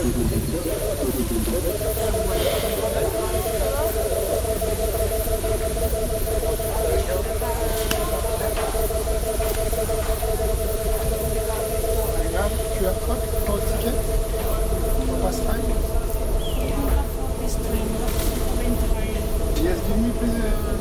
Regarde, tu as quoi pour le ticket? On passe time? This time, 20. Yes, give me please.